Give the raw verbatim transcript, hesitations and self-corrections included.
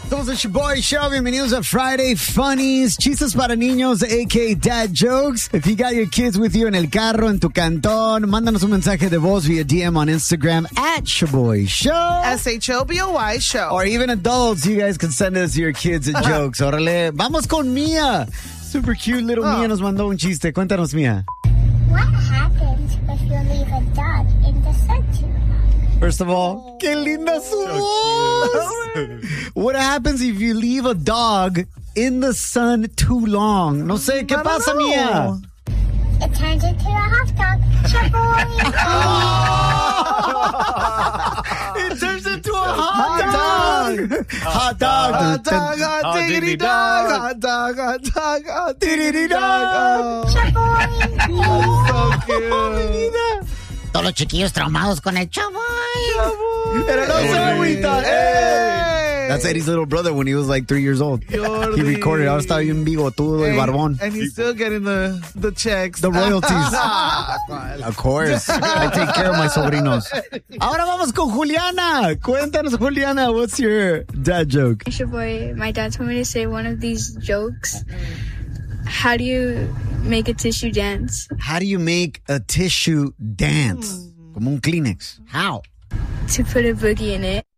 Somos el Shaboy Show. Bienvenidos a Friday Funnies. Chistes para niños, a k a. Dad Jokes. If you got your kids with you en el carro, en tu cantón, mándanos un mensaje de voz via D M on Instagram at Shaboy Show. S H O B O Y Show. Or even adults, you guys can send us your kids a jokes. Órale. Vamos con Mia. Super cute little oh. Mia nos mandó un chiste. Cuéntanos, Mia. What happens if you leave a dog in the sun too long? First of all, qué linda su voz. What happens if you leave a dog in the sun too long? No sé, ¿qué pasa, know. Mia? It turns into a hot dog. Shaboy. Oh. It turns into a hot, hot dog. dog. Hot dog. Hot dog, hot diggity dog. Hot dog, hot dog, hot diggity dog. Shaboy. That's so cute. Todos los chiquillos traumados con el Chaboy. Era no se agüita. Hey. That's Eddie's little brother when he was like three years old. Jordi. He recorded. Ahora estaba bien bigotudo y barbón. And he's still getting the, the checks. The royalties. Of course. I take care of my sobrinos. Ahora vamos con Juliana. Cuéntanos, Juliana, what's your dad joke? Shaboy, my dad told me to say one of these jokes. How do you make a tissue dance? How do you make a tissue dance? Como un Kleenex. How? To put a boogie in it.